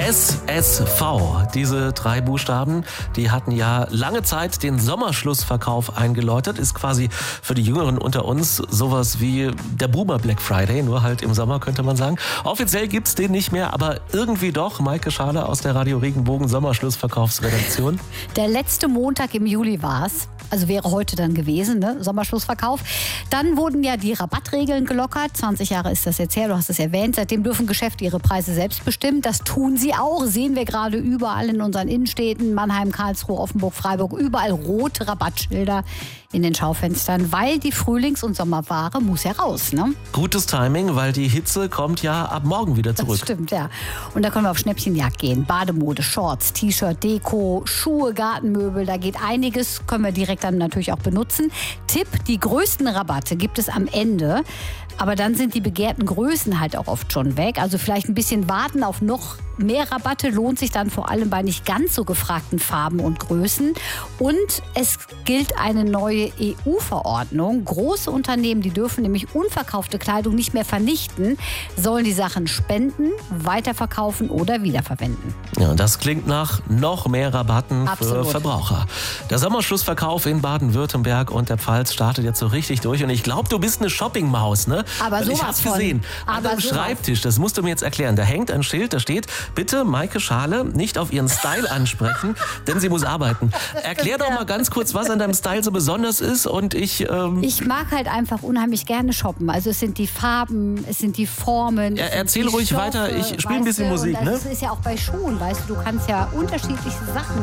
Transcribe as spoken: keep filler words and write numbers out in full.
S S V, diese drei Buchstaben, die hatten ja lange Zeit den Sommerschlussverkauf eingeläutet. Ist quasi für die Jüngeren unter uns sowas wie der Boomer Black Friday, nur halt im Sommer, könnte man sagen. Offiziell gibt's den nicht mehr, aber irgendwie doch. Maike Schale aus der Radio Regenbogen Sommerschlussverkaufsredaktion. Der letzte Montag im Juli war's. Also wäre heute dann gewesen, ne? Sommerschlussverkauf. Dann wurden ja die Rabattregeln gelockert. zwanzig Jahre ist das jetzt her, du hast es erwähnt. Seitdem dürfen Geschäfte ihre Preise selbst bestimmen. Das tun sie auch. Sehen wir gerade überall in unseren Innenstädten. Mannheim, Karlsruhe, Offenburg, Freiburg. Überall rote Rabattschilder in den Schaufenstern. Weil die Frühlings- und Sommerware muss ja raus, ne? Gutes Timing, weil die Hitze kommt ja ab morgen wieder zurück. Das stimmt, ja. Und da können wir auf Schnäppchenjagd gehen. Bademode, Shorts, T-Shirt, Deko, Schuhe, Gartenmöbel. Da geht einiges. Können wir direkt dann natürlich auch benutzen. Tipp, die größten Rabatte gibt es am Ende. Aber dann sind die begehrten Größen halt auch oft schon weg. Also vielleicht ein bisschen warten auf noch mehr Rabatte lohnt sich dann vor allem bei nicht ganz so gefragten Farben und Größen. Und es gilt eine neue E U-Verordnung. Große Unternehmen, die dürfen nämlich unverkaufte Kleidung nicht mehr vernichten, sollen die Sachen spenden, weiterverkaufen oder wiederverwenden. Ja, das klingt nach noch mehr Rabatten Absolut. für Verbraucher. Der Sommerschlussverkauf in Baden-Württemberg und der Pfalz startet jetzt so richtig durch. Und ich glaube, du bist eine Shoppingmaus, ne? Aber Weil ich sowas hab's von. gesehen. An Aber deinem sowas. Schreibtisch, das musst du mir jetzt erklären. Da hängt ein Schild, da steht, bitte Maike Schale nicht auf ihren Style ansprechen, denn sie muss arbeiten. Erklär doch mal ganz kurz, was an deinem Style so besonders ist. Und ich... Ähm Ich mag halt einfach unheimlich gerne shoppen. Also es sind die Farben, es sind die Formen. Ja, es sind erzähl die ruhig Stoffe, weiter, ich spiel ein weißt bisschen du? Musik, Und das ne? ist ja auch bei Schuhen, weißt du, du kannst ja unterschiedliche Sachen